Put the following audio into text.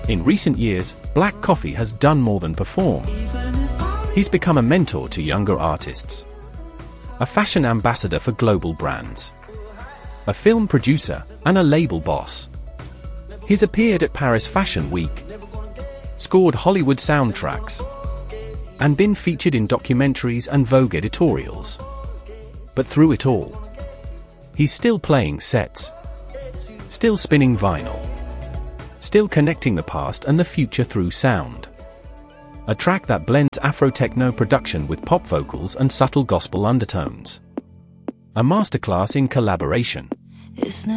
In recent years, Black Coffee has done more than perform. He's become a mentor to younger artists, a fashion ambassador for global brands, a film producer, and a label boss. He's appeared at Paris Fashion Week, scored Hollywood soundtracks, and been featured in documentaries and Vogue editorials. But through it all, he's still playing sets, still spinning vinyl, still connecting the past and the future through sound. A track that blends Afro-techno production with pop vocals and subtle gospel undertones. A masterclass in collaboration.